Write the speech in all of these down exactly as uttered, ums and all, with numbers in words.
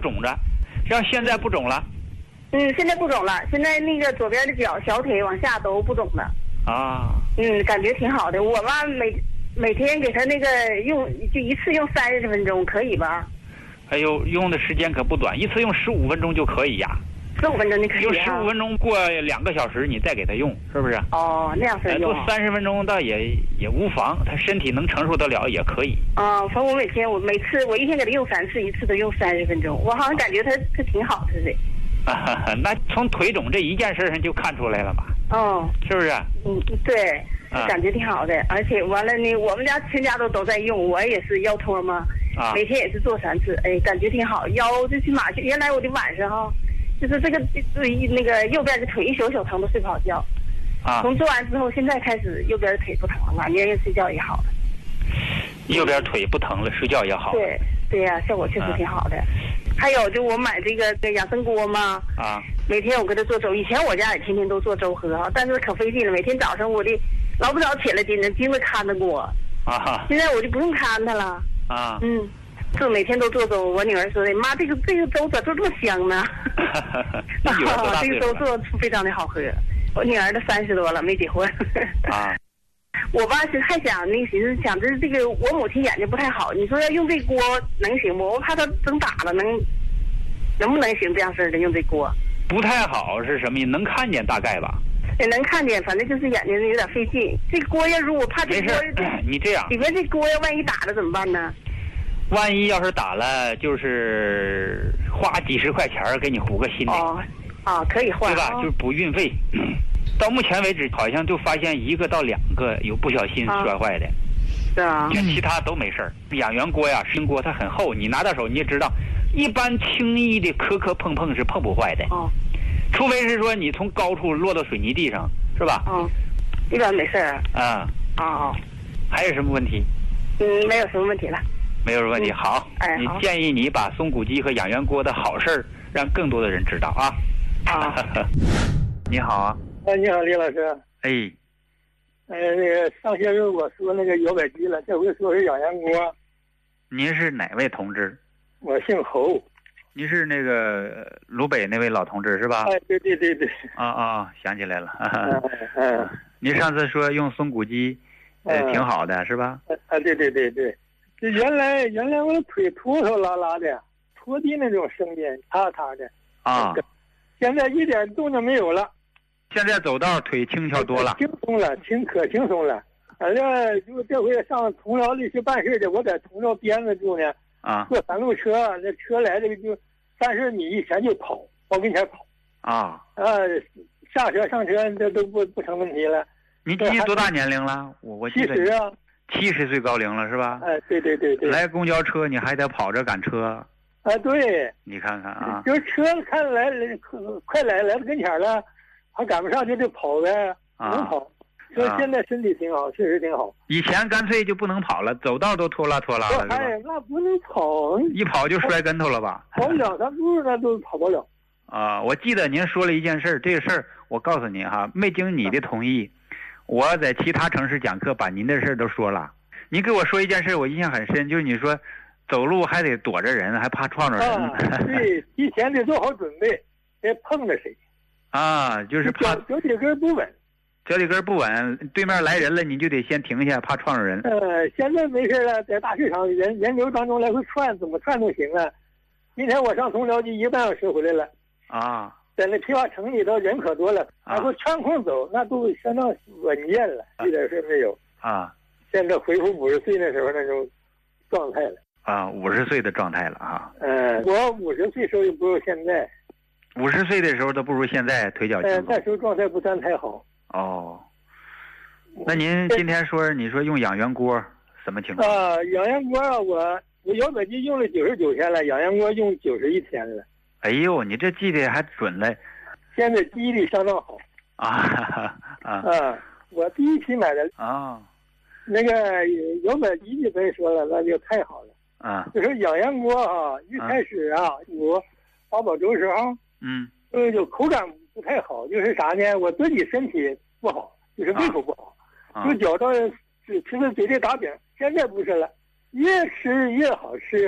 肿着，像现在不肿了。 嗯，现在不肿了，现在那个左边的脚、小腿往下都不肿了。 啊。 嗯，感觉挺好的。我吧每每天给他那个用，就一次用三十分钟，可以吧？ 哎呦，用的时间可不短，一次用十五分钟就可以呀。 十五分钟就可以、啊。 用十五分钟过两个小时，你再给他用，是不是？ 哦，那样式用。 做三十分钟倒也也无妨，他身体能承受得了也可以。 啊、嗯，反正我每天我每次我一天给他用三次，一次都用三十分钟，我好像感觉他他挺好似的。 啊，那从腿肿这一件事上就看出来了嘛。 哦， 是不是？ 嗯，对，感觉挺好的，啊、而且完了呢，我们家全家都都在用，我也是腰托嘛，啊、每天也是做三次，哎，感觉挺好，腰最起码就原来我的晚上哈，就是这个那个右边的腿一宿宿疼都睡不好觉，啊，从做完之后，现在开始右边的腿不疼了，晚上睡觉也好了。 右边腿不疼了，睡觉也好了。 对对呀、啊，效果确实挺好的。啊、还有就我买这个这养生锅嘛，啊，每天我给他做粥。以前我家也天天都做粥喝啊，但是可费劲了。每天早上我的老不早起来盯着盯着看着锅，啊，现在我就不用看它了。啊，嗯，是每天都做粥。我女儿说的，妈，这个这个粥咋做这么香呢？ 那女儿多大岁数了？ 这个粥做非常的好喝。我女儿都三十多了，没结婚。啊。我吧是还想那个寻思想着这个我母亲眼睛不太好，你说要用这锅能行不？我怕她整打了，能能不能行这样式的用这锅？ 不太好是什么意思？能看见大概吧？ 也能看见，反正就是眼睛有点费劲。这锅要如果怕这锅， 你这样里面这锅要万一打了怎么办呢？ 万一要是打了，就是花几十块钱给你糊个新的。 哦，啊，可以换， 对吧？ 哦、 就是补运费。到目前为止，好像就发现一个到两个有不小心摔坏的， 是啊， 就其他都没事儿。养元锅呀，生锅它很厚，你拿到手你也知道，一般轻易的磕磕碰碰是碰不坏的。哦，除非是说你从高处落到水泥地上，是吧？ 哦，一般没事儿。 啊。 哦。 还有什么问题？ 嗯，没有什么问题了。 没有问题， 嗯、 好。 哎， 你建议你把松骨鸡和养元锅的好事儿让更多的人知道啊。 啊。 你好啊。 哎，你好，李老师。 哎， 呃，那个上些日我说那个摇摆鸡了，这回说是养元锅。 您是哪位同志？ 我姓侯。 您是那个鲁北那位老同志是吧？ 哎，对对对对。 啊啊，想起来了。 嗯嗯。 您上次说用松骨鸡，呃，挺好的是吧？ 啊，对对对对。这原来原来我的腿拖拖拉拉的，拖地那种声音，嚓嚓的。 啊。 现在一点动静没有了。 现在走道腿轻巧多了， 轻松了，轻可轻松了。反正就这回上通辽里去办事的，我在通辽边子住呢。 啊， 坐三路车，那车来这个就三十米以前就跑，往跟前跑。 啊， 呃，下车上车这都不不成问题了。 您今年多大年龄了？我我七十啊， 七十岁高龄了是吧？ 哎，对对对对。 来公交车你还得跑着赶车。 啊，对。 你看看啊， 就是车看来快来来到跟前了。还赶不上就得跑呗，能跑。说现在身体挺好，确实挺好。 以前干脆就不能跑了，走道都拖拉拖拉了， 哎，那不能跑， 一跑就摔跟头了吧？ 跑两三步那都跑不了。 啊，我记得您说了一件事，这个事儿我告诉您哈，没经你的同意，我在其他城市讲课把您的事儿都说了。您给我说一件事，我印象很深，就是你说走路还得躲着人，还怕撞着人。 啊、对，提前得做好准备，别碰着谁。 啊，就是怕脚底跟不稳， 脚底跟不稳，对面来人了，你就得先停下，怕撞着人。 呃，现在没事了，在大市场人人流当中来回窜，怎么窜都行了。今天我上通辽就一个半小时回来了。 啊， 在那批发城里头人可多了，还会穿空走，那都相当稳健了，一点事没有。 啊， 现在恢复五十岁那时候那种状态了。 啊，五十岁的状态了啊。 嗯、呃，我五十岁时候也不如现在。 五十岁的时候都不如现在腿脚轻松。 呃，那时候状态不算太好。 哦，那您今天说你说用养元锅什么情况？ 啊，养元锅啊，我我摇摆鸡用了九十九天了，养元锅用九十一天了。 哎呦，你这记得还准嘞！ 现在记忆力相当好。 啊啊啊！我第一批买的啊， 那个摇摆鸡就别说了，那就太好了。 啊， 就说养元锅啊，一开始啊，我八宝粥时候。 嗯， 呃，就口感不太好，就是啥呢？我自己身体不好，就是胃口不好， 啊、 就觉着只吃的嘴里打饼。现在不是了，越吃越好吃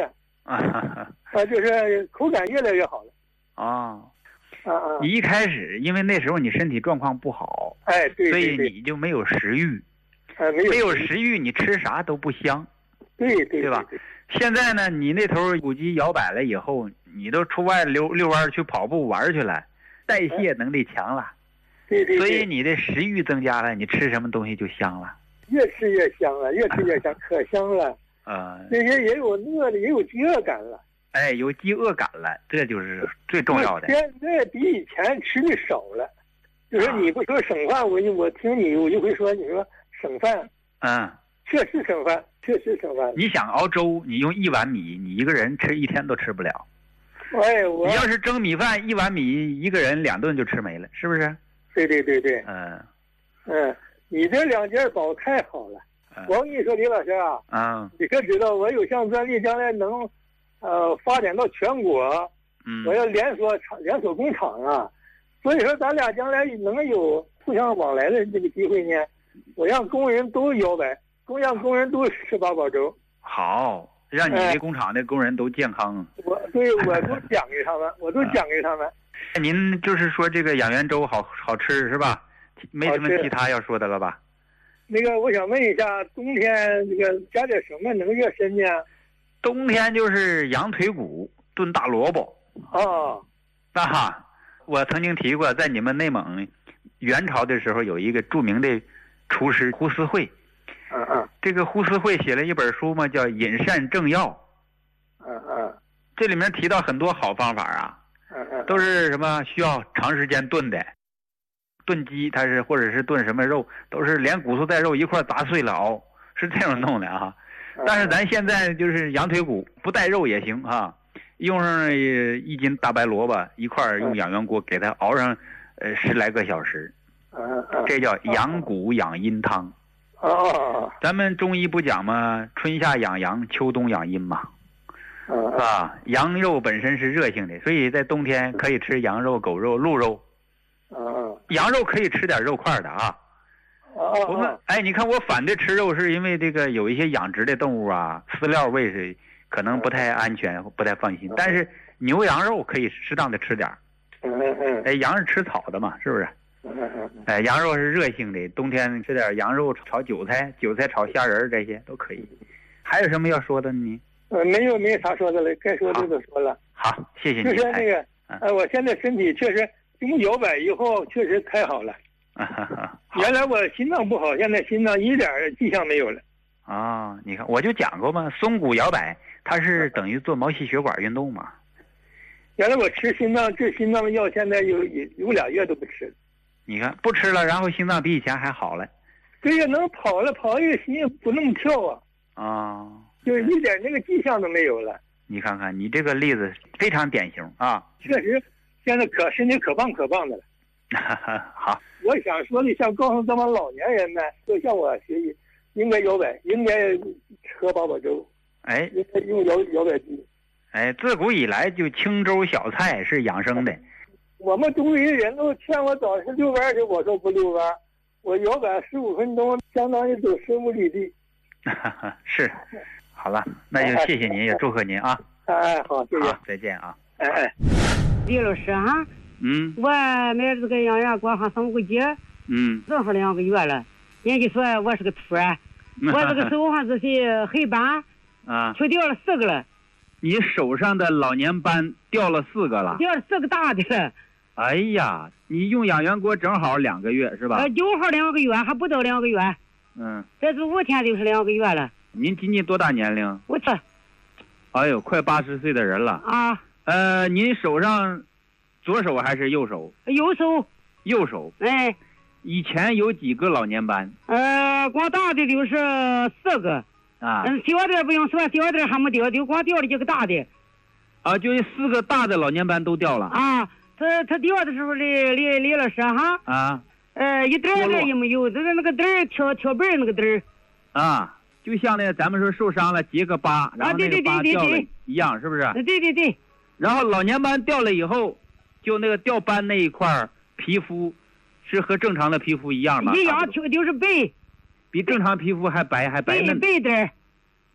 啊，就是口感越来越好了。 啊。 啊啊！ 你一开始因为那时候你身体状况不好， 哎，对， 所以你就没有食欲， 哎，没有没有食欲，你吃啥都不香， 对对对吧？现在呢，你那头骨肌摇摆了以后，你都出外溜溜弯去跑步玩去了，代谢能力强了， 对对， 所以你的食欲增加了，你吃什么东西就香了， 越吃越香了，越吃越香，可香了。 啊， 这些也有饿的，也有饥饿感了。 哎，有饥饿感了，这就是最重要的。 现在比以前吃的少了，就是你不说省饭，我我听你我就会说你说省饭， 嗯， 确实省饭，确实省饭。 你想熬粥，你用一碗米，你一个人吃一天都吃不了。 哎，我你要是蒸米饭，一碗米一个人两顿就吃没了，是不是？ 对对对对， 嗯嗯，你这两件宝太好了。 嗯、 我跟你说，李老师啊， 嗯， 你可知道我有项专利，将来能。呃，发展到全国， 嗯， 我要连锁厂、连锁工厂啊，所以说咱俩将来能有互相往来的这个机会呢。我让工人都摇摆，工让工人都吃八宝粥。 好，让你的工厂的工人都健康。 哎、我对我都讲给他们，我都讲给他们。 您就是说这个养元粥好好吃是吧？没什么其他要说的了吧？ 那个，我想问一下，冬天这个加点什么能热身呢？ 冬天就是羊腿骨炖大萝卜。 哦， 那哈，我曾经提过，在你们内蒙元朝的时候，有一个著名的厨师胡思慧。 嗯嗯。 这个胡思慧写了一本书嘛，叫《饮膳正要》。 嗯嗯。 这里面提到很多好方法啊。 嗯嗯。 都是什么需要长时间炖的，炖鸡它是或者是炖什么肉，都是连骨头带肉一块砸碎了熬，是这样弄的啊。但是咱现在就是羊腿骨不带肉也行啊，用上一斤大白萝卜一块用养元锅给它熬上呃十来个小时，这叫养骨养阴汤。 哦， 咱们中医不讲吗？春夏养阳，秋冬养阴嘛，是吧？羊肉本身是热性的，所以在冬天可以吃羊肉、狗肉、鹿肉。羊肉可以吃点肉块的啊。我们哎，你看我反对吃肉，是因为这个有一些养殖的动物啊，饲料喂是可能不太安全，不太放心。但是牛羊肉可以适当的吃点。哎，羊是吃草的嘛，是不是？哎，羊肉是热性的，冬天吃点羊肉炒韭菜，韭菜炒虾仁这些都可以。还有什么要说的呢？ 呃，没有，没有啥说的了，该说的都说了。 好，谢谢你。 就是那个，呃，我现在身体确实经摇摆以后，确实太好了。原来我心脏不好，现在心脏一点迹象没有了。 啊、哦，你看我就讲过嘛，松骨摇摆，它是等于做毛细血管运动嘛。 原来我吃心脏治心脏的药，现在有有有俩月都不吃了。 你看不吃了，然后心脏比以前还好了。 对呀，能跑了，跑一个心也不那么跳啊。 啊、哦， 就是一点那个迹象都没有了。 你看看你这个例子非常典型啊。 确实，现在可身体可棒可棒的了。 好， 我想说的，想告诉咱们老年人们，就像我学习，应该摇摆，应该喝八宝粥， 哎， 应该用摇摇摆机。 哎，自古以来就清粥小菜是养生的。 我们周围人都劝我早上遛弯去，我说不遛弯，我摇摆十五分钟，相当于走十五里地。 是，好了，那就谢谢您，也祝贺您啊。 哎，好，谢谢， 再见啊。 哎哎， 李老师哈。 嗯， 我买这个养元锅上上过节， 嗯， 正好两个月了。人家说我是个秃儿，我这个手上这些黑斑啊， 就掉了四个了。 你手上的老年斑掉了四个了？ 掉了四个大的了。 哎呀，你用养元锅正好两个月是吧？ 呃，正好两个月，还不到两个月。 嗯， 这是五天就是两个月了。 您今年多大年龄？ 我这， 哎呦，快八十岁的人了啊。 呃，您手上。左手还是右手？ 右手。 右手。 哎， 以前有几个老年斑？ 呃，光大的就是四个。 啊。 嗯，小的不用说，小的还没掉，就光掉了几个大的。 啊，就四个大的老年斑都掉了。 啊，他他掉的时候，李李李老师哈。 啊。 呃，一点儿也没有，就是那个灯儿挑挑背那个灯儿。 啊，就像那咱们说受伤了结个疤，然后那个疤掉了一样，是不是？ 对对对。 然后老年斑掉了以后。就那个掉斑那一块皮肤，是和正常的皮肤一样吗？ 一样，就就是白， 比正常皮肤还白还白嫩。 白的。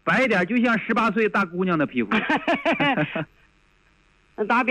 白点就像十八岁大姑娘的皮肤。 大